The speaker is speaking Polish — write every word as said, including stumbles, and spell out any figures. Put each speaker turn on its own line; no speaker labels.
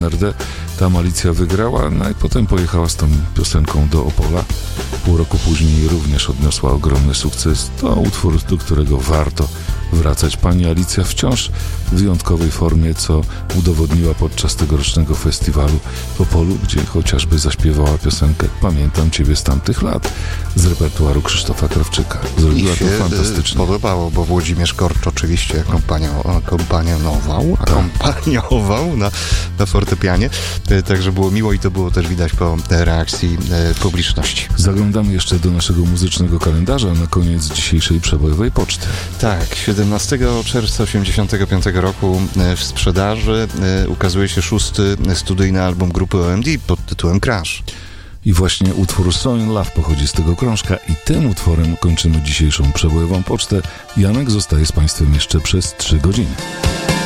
D. Tam Alicja wygrała, no i potem pojechała z tą piosenką do Opola. Pół roku później również odniosła ogromny sukces. To utwór, do którego warto wracać. Pani Alicja wciąż w wyjątkowej formie, co udowodniła podczas tegorocznego festiwalu w Opolu, gdzie chociażby zaśpiewała piosenkę Pamiętam Ciebie z tamtych lat z repertuaru Krzysztofa Krawczyka. Zrobiła to fantastycznie.
Podobało, bo Włodzimierz Korcz oczywiście akompaniował, akompaniował na, na fortepianie, także było miło i to było też widać po reakcji publiczności.
Zaglądamy jeszcze do naszego muzycznego kalendarza na koniec dzisiejszej przebojowej poczty.
Tak, siedemnastego czerwca osiemdziesiątego piątego roku w sprzedaży ukazuje się szósty studyjny album grupy O M D pod tytułem Crash.
I właśnie utwór So in Love pochodzi z tego krążka i tym utworem kończymy dzisiejszą przebojową pocztę. Janek zostaje z Państwem jeszcze przez trzy godziny.